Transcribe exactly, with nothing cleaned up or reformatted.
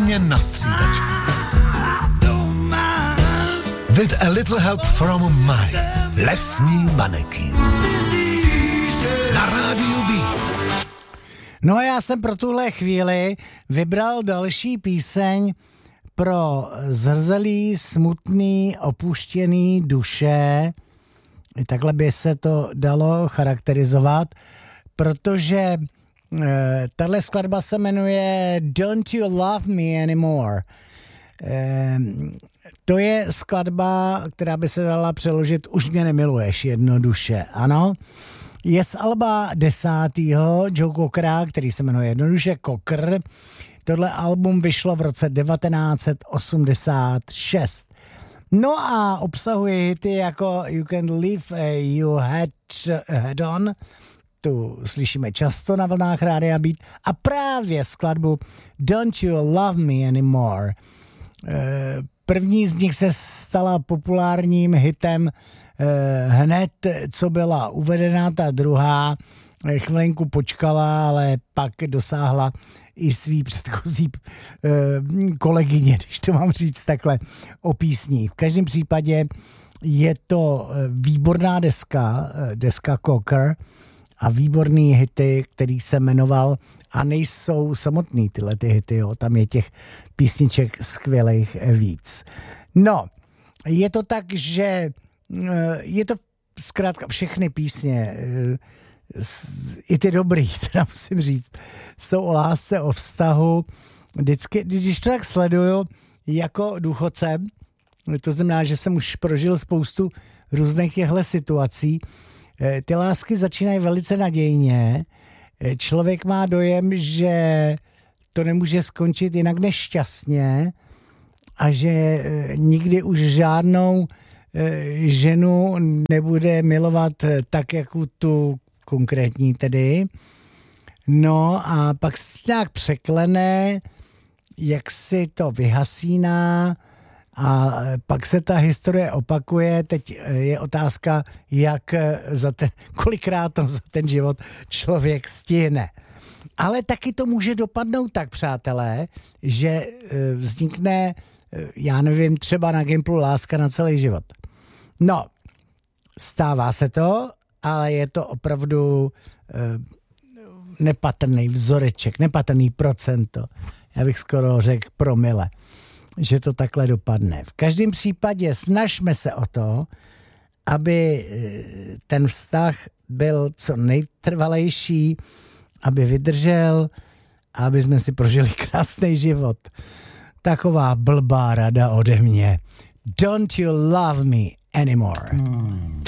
mě na střídačku. With a little help from my lesní manekýn. Na rádiu Beat. No a já jsem pro tuhle chvíli vybral další píseň pro zhrzelý, smutný, opuštěný duše. Takhle by se to dalo charakterizovat, protože e, tahle skladba se jmenuje Don't You Love Me Anymore. E, to je skladba, která by se dala přeložit Už mě nemiluješ jednoduše, ano. Je z alba desátého Joe Cockera, který se jmenuje jednoduše Cocker. Tohle album vyšlo v roce devatenáct set osmdesát šest. No a obsahuje hity jako You Can Leave Your Head, head On, tu slyšíme často na vlnách Rádia Beat, a právě skladbu Don't You Love Me Anymore. První z nich se stala populárním hitem hned, co byla uvedena, ta druhá chvilinku počkala, ale pak dosáhla i svý předchozí kolegyně, když to mám říct takhle o písních. V každém případě je to výborná deska, deska Cocker, a výborný hity, který se jmenoval, a nejsou samotný tyhle ty hity, jo. Tam je těch písniček skvělých víc. No, je to tak, že je to zkrátka všechny písně, i ty dobrý, teda musím říct, jsou o lásce, o vztahu. Vždycky, když to tak sleduju jako důchodce, to znamená, že jsem už prožil spoustu různých těchto situací, ty lásky začínají velice nadějně. Člověk má dojem, že to nemůže skončit jinak než šťastně a že nikdy už žádnou ženu nebude milovat tak, jako tu konkrétní tedy. No a pak se nějak překlene, jak si to vyhasíná, a pak se ta historie opakuje. Teď je otázka, jak za ten, kolikrát to za ten život člověk stihne. Ale taky to může dopadnout tak, přátelé, že vznikne, já nevím, třeba na Gimplu láska na celý život. No, stává se to, ale je to opravdu nepatrný vzoreček, nepatrný procento. Já bych skoro řekl promile, že to takhle dopadne. V každém případě snažme se o to, aby ten vztah byl co nejtrvalejší, aby vydržel a aby jsme si prožili krásný život. Taková blbá rada ode mě. Don't you love me anymore. Hmm.